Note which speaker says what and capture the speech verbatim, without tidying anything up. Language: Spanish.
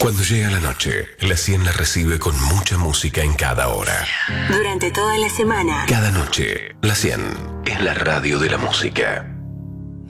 Speaker 1: Cuando llega la noche, la cien la recibe con mucha música en cada hora.
Speaker 2: Durante toda la semana.
Speaker 1: Cada noche, la cien es la radio de la música.